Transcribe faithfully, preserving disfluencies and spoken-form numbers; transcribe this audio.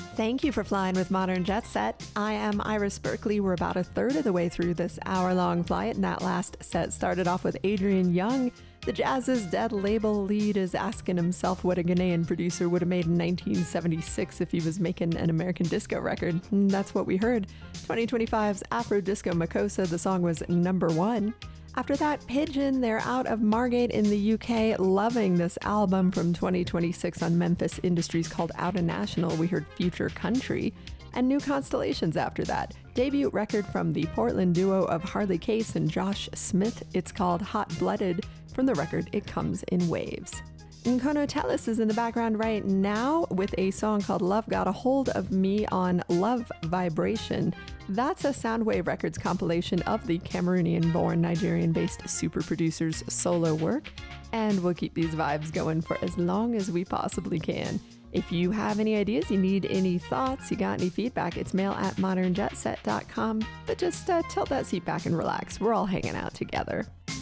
Thank you for flying with Modern Jet Set. I am Iris Berkeley. We're about a third of the way through this hour-long flight, and that last set started off with Adrian Young. The Jazz's Dead label lead is asking himself what a Ghanaian producer would have made in nineteen seventy-six if he was making an American disco record. And that's what we heard. twenty twenty-five's Afro Disco Makossa, the song was number one. After that, Pigeon, they're out of Margate in the U K, loving this album from twenty twenty-six on Memphis Industries called Outta National. We heard Future Country. And New Constellations after that. Debut record from the Portland duo of Harley Case and Josh Smith. It's called Hot Blooded. From the record, It Comes in Waves. Nkono Tellis is in the background right now with a song called Love Got a Hold of Me on Love Vibration. That's a Soundwave Records compilation of the Cameroonian-born, Nigerian-based super producer's solo work. And we'll keep these vibes going for as long as we possibly can. If you have any ideas, you need any thoughts, you got any feedback, it's mail at modern jet set dot com. But just uh, tilt that seat back and relax. We're all hanging out together.